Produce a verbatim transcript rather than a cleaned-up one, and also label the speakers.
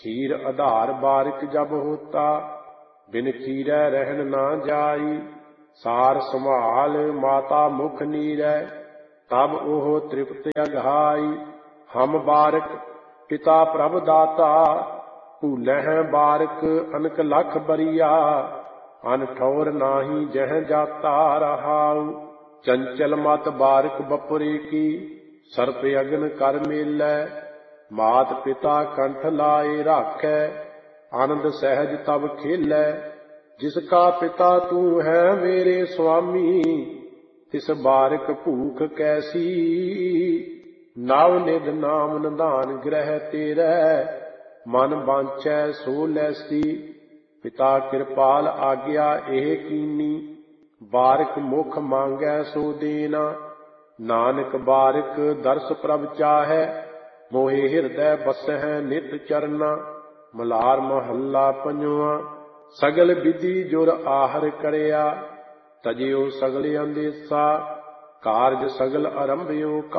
Speaker 1: खीर आधार बारिक जब होता, बिन खीरै रहन ना जाई। सार संभाल माता मुख नीरै, तब ओह तृप्त अघाई। हम बारिक पिता प्रभ दाता, भूलह बारिक अनक लख बरिया। अन ठौर नाही जह जाता रहाऊ। चंचल मत बारिक बपुरे की, सर्प अगन कर मेलै। मात पिता कंठ लाए राखै, आनंद सहज तब खेलै। जिसका पिता तू है मेरे स्वामी, तिस बारिक भूख कैसी। नव निध नाम निधान ग्रह तेरै, मन बांछै सो लैसी। पिता कृपाल आज्ञा एह कीनी, बारिक मुख मांगै सो देना। नानक बारिक दर्श प्रभ चाहै, मोहे हिरदै बसਹਿ नित चरना। मलार महला पंजवा। सगल विधि जुर आहर करिया, तजियो सगल अंदेसा। कारज सगल आरंभयो